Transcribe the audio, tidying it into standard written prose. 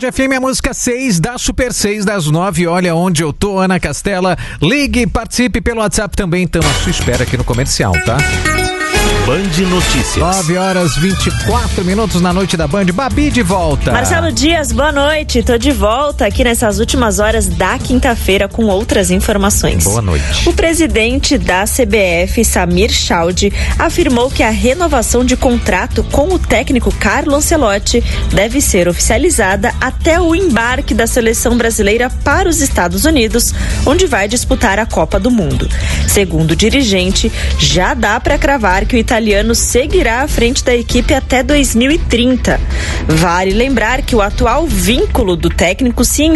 Band FM, a música 6 da Super 6 das 9. Olha onde eu tô, Ana Castela. Ligue, participe pelo WhatsApp também. Estamos à sua espera aqui no comercial, tá? Band Notícias. 9h24 na noite da Band. Babi de volta. Marcelo Dias, boa noite. Tô de volta aqui nessas últimas horas da quinta-feira com outras informações. Boa noite. O presidente da CBF, Samir Chaude, afirmou que a renovação de contrato com o técnico Carlo Ancelotti deve ser oficializada até o embarque da seleção brasileira para os Estados Unidos, onde vai disputar a Copa do Mundo. Segundo o dirigente, já dá para cravar que o italiano seguirá à frente da equipe até 2030. Vale lembrar que o atual vínculo do técnico se